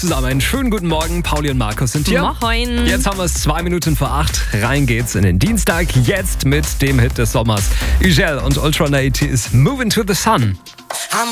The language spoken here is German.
zusammen, einen schönen guten Morgen. Pauli und Markus sind hier. Moin. Jetzt haben wir es 2 Minuten vor 8. Rein geht's in den Dienstag. Jetzt mit dem Hit des Sommers. Ugel und Ultra 80 ist Moving to the Sun.